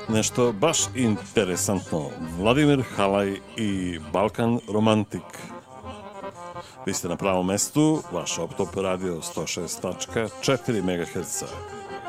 Nešto baš interesantno. Vladimir Halaj i Balkan Romantik. Vi ste na pravom mestu, vaš Optop radio 106.4 MHz.